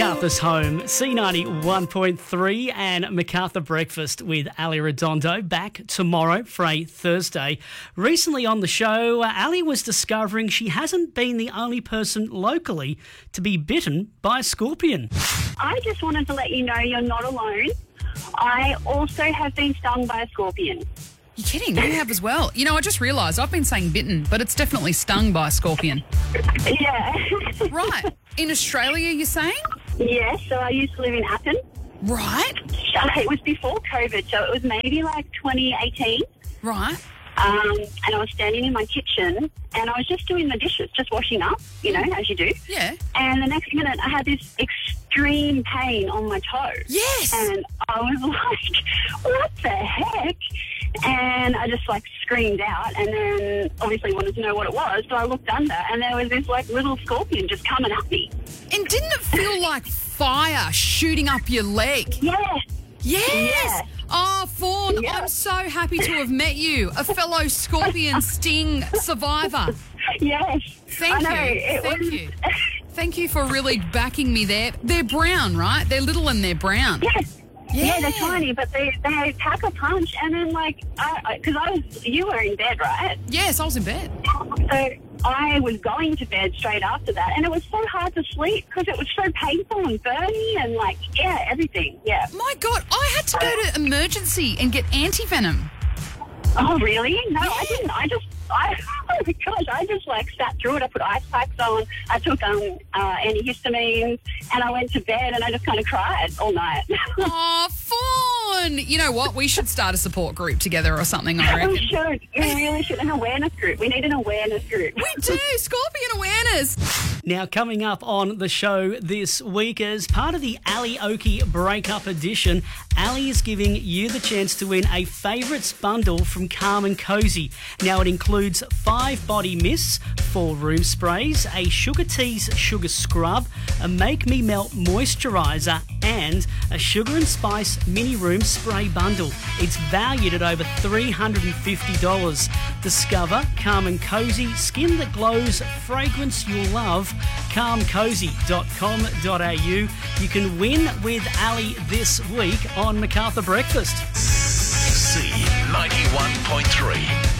Macarthur's home, C91.3 and Macarthur Breakfast with Ali Redondo back tomorrow for a Thursday. Recently on the show, Ali was discovering she hasn't been the only person locally to be bitten by a scorpion. I just wanted to let you know you're not alone. I also have been stung by a scorpion. You're kidding? You have as well. You know, I just realised I've been saying bitten, but it's definitely stung by a scorpion. Yeah. Right. In Australia, you're saying? Yeah, so I used to live in Appen. Right. It was before COVID, so it was maybe like 2018. Right. And I was standing in my kitchen and I was just doing the dishes, just washing up, you know, as you do. Yeah. And the next minute I had this extreme pain on my toe. Yes. And I was like, what the heck? And I just like screamed out and then obviously wanted to know what it was. So I looked under and there was this like little scorpion just coming at me. And didn't it feel like fire shooting up your leg? Yeah. Yes. Yeah. Oh, Fawn, Yeah. I'm so happy to have met you, a fellow scorpion sting survivor. Yes. Thank I know, you. Thank you. Thank you for really backing me there. They're brown, right? They're little and they're brown. Yes. Yeah, they're tiny, but they pack a punch. And then, like, because you were in bed, right? Yes, I was in bed. So I was going to bed straight after that, and it was so hard to sleep because it was so painful and burny and, like, yeah, everything. Yeah. My God, I had to go to emergency and get anti-venom. Oh, really? No, I didn't. Oh my gosh, I just like sat through it. I put ice packs on. I took antihistamines and I went to bed and I just kind of cried all night. Oh, Fawn! You know what? We should start a support group together or something, I reckon. We should. We really should. An awareness group. We need an awareness group. We do! Scorpion awareness! Now, coming up on the show this week, as part of the Ali Oki Breakup Edition, Ali is giving you the chance to win a favourites bundle from Calm and Cozy. Now, it includes 5 body mists, 4 room sprays, a Sugar Teas sugar scrub, a Make Me Melt moisturiser, and a Sugar and Spice mini room spray bundle. It's valued at over $350. Discover Calm and Cozy, skin that glows, fragrance you'll love. calmcozy.com.au. You can win with Ali this week on Macarthur Breakfast. C91.3